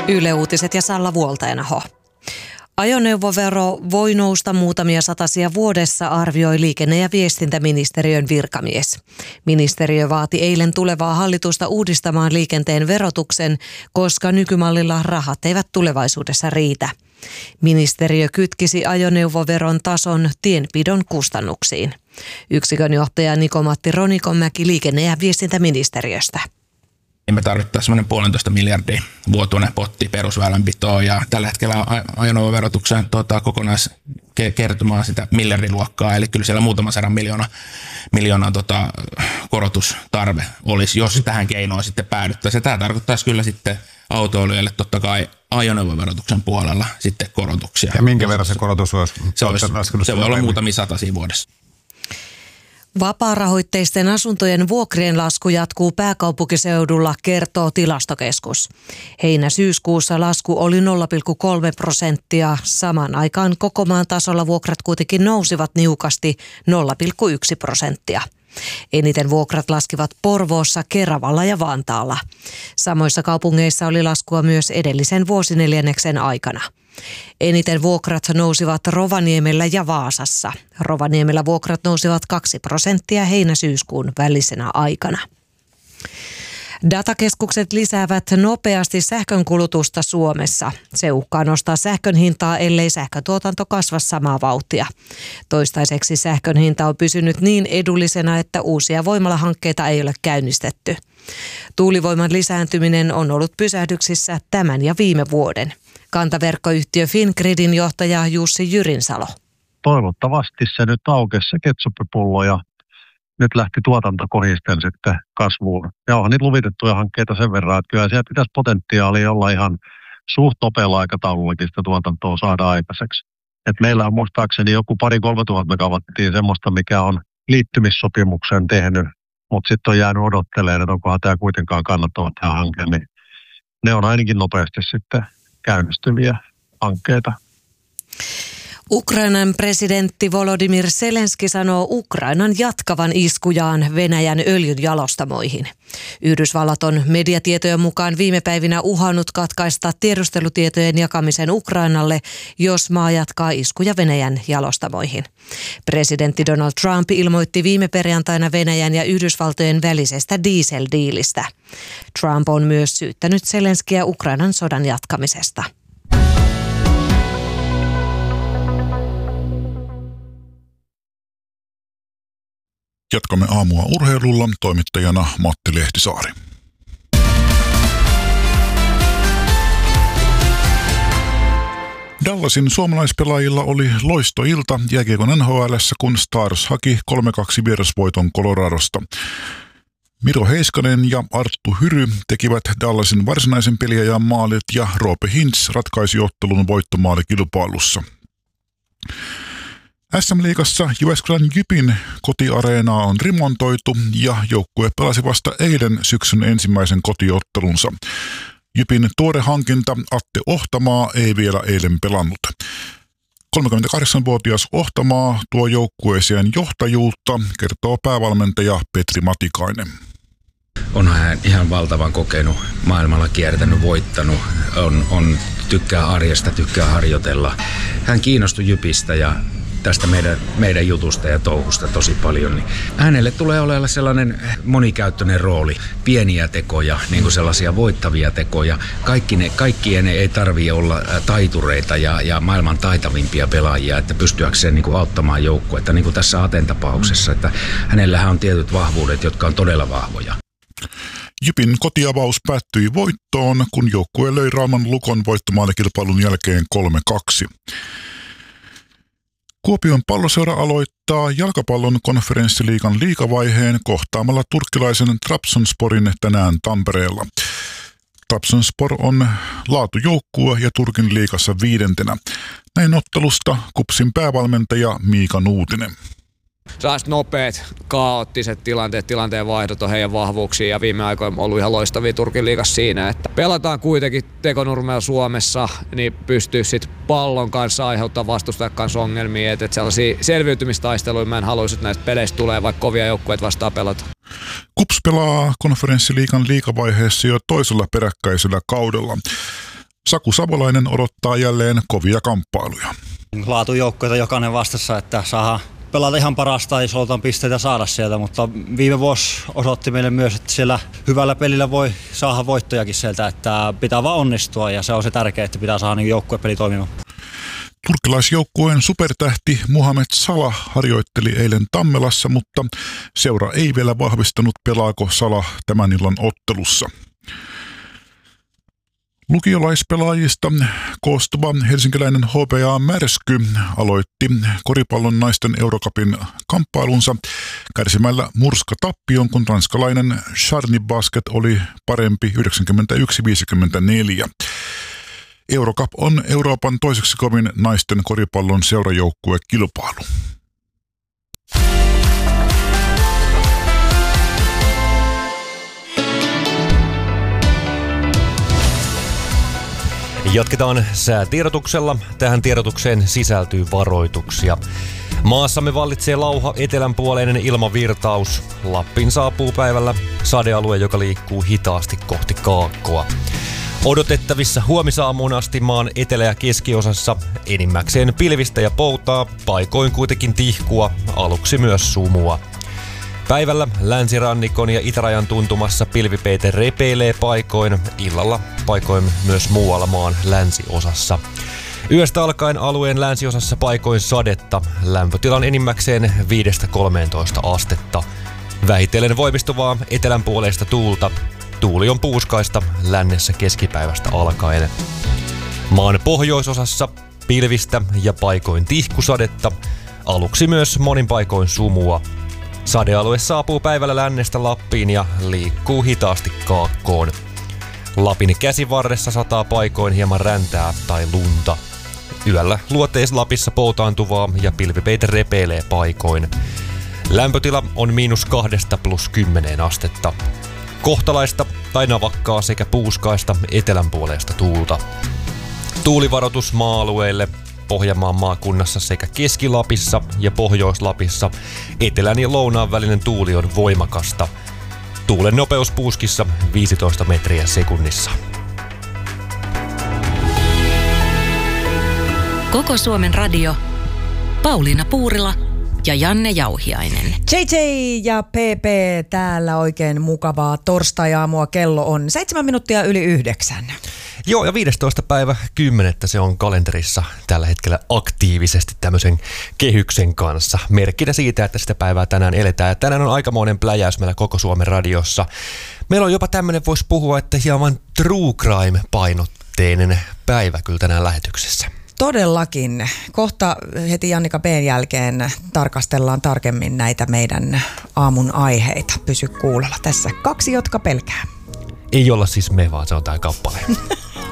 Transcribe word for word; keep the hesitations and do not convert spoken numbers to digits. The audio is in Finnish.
Yle Uutiset ja Salla Vuoltajaho. Ajoneuvovero voi nousta muutamia satasia vuodessa, arvioi liikenne- ja viestintäministeriön virkamies. Ministeriö vaati eilen tulevaa hallitusta uudistamaan liikenteen verotuksen, koska nykymallilla rahat eivät tulevaisuudessa riitä. Ministeriö kytkisi ajoneuvoveron tason tienpidon kustannuksiin. Yksikön johtaja Niko-Matti Ronikonmäki liikenne- ja viestintäministeriöstä. Me tarvittaisiin semmoinen puolentoista miljardin vuotuinen potti perusväylänpitoon ja tällä hetkellä ajoneuvoverotuksen tuota, kokonaiskertymä on sitä miljardiluokkaa, eli kyllä siellä muutama sadan miljoona, miljoona tota, korotustarve olisi, jos tähän keinoon sitten päädyttäisiin. Tämä tarkoittaisi kyllä sitten autoilijoille totta kai ajoneuvoverotuksen puolella sitten korotuksia. Ja minkä verran se korotus olisi? Se, olisi, se voi olla muutamia satasia vuodessa. Vapaarahoitteisten asuntojen vuokrien lasku jatkuu pääkaupunkiseudulla, kertoo Tilastokeskus. Heinä-syyskuussa lasku oli nolla pilkku kolme prosenttia. Samaan aikaan koko maan tasolla vuokrat kuitenkin nousivat niukasti nolla pilkku yksi prosenttia. Eniten vuokrat laskivat Porvoossa, Keravalla ja Vantaalla. Samoissa kaupungeissa oli laskua myös edellisen vuosineljänneksen aikana. Eniten vuokrat nousivat Rovaniemellä ja Vaasassa. Rovaniemellä vuokrat nousivat kaksi prosenttia heinä-syyskuun välisenä aikana. Datakeskukset lisäävät nopeasti sähkönkulutusta Suomessa. Se uhkaa nostaa sähkön hintaa, ellei sähkötuotanto kasva samaa vauhtia. Toistaiseksi sähkön hinta on pysynyt niin edullisena, että uusia voimalahankkeita ei ole käynnistetty. Tuulivoiman lisääntyminen on ollut pysähdyksissä tämän ja viime vuoden. Kantaverkkoyhtiö Fingridin johtaja Jussi Jyrinsalo. Toivottavasti se nyt aukesi se ketsuppipullo ja nyt lähti tuotanto kohisten sitten kasvuun. Ja onhan niitä luvitettuja hankkeita sen verran, että kyllä siellä pitäisi potentiaalia olla ihan suht nopealla aikataulullakin sitä tuotantoa saada aikaiseksi. Et meillä on muistaakseni joku pari kolme tuhatta megawattia semmoista, mikä on liittymissopimuksen tehnyt, mutta sitten on jäänyt odottelemaan, että onkohan tämä kuitenkaan kannattava tämä hanke, niin ne on ainakin nopeasti sitten käynnistyviä hankkeita. Ukrainan presidentti Volodymyr Zelenski sanoo Ukrainan jatkavan iskujaan Venäjän öljynjalostamoihin. Yhdysvallat on mediatietojen mukaan viime päivinä uhannut katkaista tiedustelutietojen jakamisen Ukrainalle, jos maa jatkaa iskuja Venäjän jalostamoihin. Presidentti Donald Trump ilmoitti viime perjantaina Venäjän ja Yhdysvaltojen välisestä dieseldiilistä. Trump on myös syyttänyt Zelenskiä Ukrainan sodan jatkamisesta. Jatkamme aamua urheilulla, toimittajana Matti Lehtisaari. Dallasin suomalaispelaajilla oli loistoilta jääkiekon N H L:ssä, kun Stars haki kolme kaksi vierasvoiton Coloradosta. Miro Heiskanen ja Arttu Hyry tekivät Dallasin varsinaisen peliajan maalit ja Roope Hintz ratkaisi ottelun voittomaalikilpailussa. S M-liigassa Jyväskylän Jypin kotiareenaa on remontoitu ja joukkue pelasi vasta eilen syksyn ensimmäisen kotiottelunsa. Jypin tuore hankinta Atte Ohtamaa ei vielä eilen pelannut. kolmekymmentäkahdeksanvuotias Ohtamaa tuo joukkueeseen johtajuutta, kertoo päävalmentaja Petri Matikainen. Onhan hän ihan valtavan kokenut, maailmalla kiertänyt, voittanut, on, on, tykkää arjesta, tykkää harjoitella. Hän kiinnostui Jypistä ja tästä meidän, meidän jutusta ja touhusta tosi paljon, niin hänelle tulee olemaan sellainen monikäyttöinen rooli, pieniä tekoja, niin kuin sellaisia voittavia tekoja. Kaikki ne, kaikkien ei tarvitse olla taitureita ja, ja maailman taitavimpia pelaajia, että pystyäkseen niin kuin auttamaan joukkuetta, niin kuin tässä Aten tapauksessa, että hänellähän on tietyt vahvuudet, jotka on todella vahvoja. Jypin kotiavaus päättyi voittoon, kun joukkue löi Rauman Lukon voittomaalikilpailun jälkeen kolme kaksi. Kuopion Palloseura aloittaa jalkapallon konferenssiliigan liigavaiheen kohtaamalla turkkilaisen Trabzonsporin tänään Tampereella. Trabzonspor on laatujoukkue ja Turkin liigassa viidentenä. Näin ottelusta KuPSin päävalmentaja Miika Nuutinen. Sellaiset nopeat, kaoottiset tilanteet, tilanteen vaihdot on heidän vahvuuksia ja viime aikoina on ollut ihan loistavia Turkin liigassa siinä, että pelataan kuitenkin tekonurmella Suomessa, niin pystyy sitten pallon kanssa aiheuttaa vastustajan kanssa ongelmia, että sellaisia selviytymistaisteluja mä en haluaisi, että näistä peleistä tulee, vaikka kovia joukkueita vastaan pelata. KuPS pelaa konferenssiliigan liigavaiheessa jo toisella peräkkäisellä kaudella. Saku Savolainen odottaa jälleen kovia kamppailuja. Laatujoukkoita jokainen vastassa, että saadaan pelata ihan parasta, jos halutaan pisteitä saada sieltä, mutta viime vuosi osoitti meille myös, että siellä hyvällä pelillä voi saada voittojakin sieltä, että pitää vaan onnistua ja se on se tärkeää, että pitää saada niin joukkuepeli toimimaan. Turkkilaisjoukkueen supertähti Mohamed Salah harjoitteli eilen Tammelassa, mutta seura ei vielä vahvistanut, pelaako Salah tämän illan ottelussa. Lukiolaispelaajista koostuva helsinkiläinen H P A Märsky aloitti koripallon naisten Eurocupin kamppailunsa kärsimällä murskatappion, kun ranskalainen Charny Basket oli parempi yhdeksänkymmentäyksi viisikymmentäneljä. Eurocup on Euroopan toiseksi kovin naisten koripallon seurajoukkuekilpailu. Jatketaan säätiedotuksella. Tähän tiedotukseen sisältyy varoituksia. Maassamme vallitsee lauha etelänpuoleinen ilmavirtaus. Lappiin saapuu päivällä sadealue, joka liikkuu hitaasti kohti kaakkoa. Odotettavissa huomisaamuun asti maan etelä- ja keskiosassa enimmäkseen pilvistä ja poutaa, paikoin kuitenkin tihkua, aluksi myös sumua. Päivällä länsirannikon ja itärajan tuntumassa pilvipeite repeilee paikoin, illalla paikoin myös muualla maan länsiosassa. Yöstä alkaen alueen länsiosassa paikoin sadetta, lämpötilan enimmäkseen viidestä kolmeentoista astetta. Vähitellen voimistuvaa etelänpuoleista tuulta. Tuuli on puuskaista lännessä keskipäivästä alkaen. Maan pohjoisosassa pilvistä ja paikoin tihkusadetta, aluksi myös monin paikoin sumua. Sadealue saapuu päivällä lännestä Lappiin ja liikkuu hitaasti kaakkoon. Lapin käsivarressa sataa paikoin hieman räntää tai lunta. Yöllä luoteis-Lapissa poutaantuvaa ja pilvipeite repeilee paikoin. Lämpötila on miinus kahdesta plus kymmeneen astetta. Kohtalaista tai navakkaa sekä puuskaista etelänpuoleista tuulta. Tuulivaroitus maa-alueille Pohjanmaan maakunnassa sekä Keski-Lapissa ja Pohjois-Lapissa. Etelän ja lounaan välinen tuuli on voimakasta. Tuulen nopeus puuskissa viisitoista metriä sekunnissa. Koko Suomen radio. Pauliina Puurila ja Janne Jauhiainen. J J ja P P täällä, oikein mukavaa torstai-aamua. Kello on seitsemän minuuttia yli yhdeksän. Joo, ja viidestoista päivä kymmenettä se on kalenterissa tällä hetkellä aktiivisesti tämmöisen kehyksen kanssa. Merkkinä siitä, että sitä päivää tänään eletään. Ja tänään on aikamoinen pläjäys meillä Koko Suomen radiossa. Meillä on jopa tämmöinen, voisi puhua, että hieman true crime-painotteinen päivä kyllä tänään lähetyksessä. Todellakin. Kohta heti Jannika B:n jälkeen tarkastellaan tarkemmin näitä meidän aamun aiheita. Pysy kuulolla tässä. Kaksi, jotka pelkää. Ei olla siis me, vaan se on tää kappale.